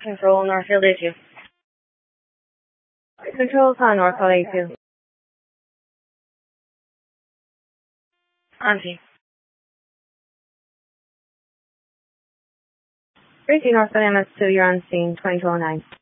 Control Northfield A2. Control on Northfield A2. On scene. Great Northfield MS2, you're on scene, 2209.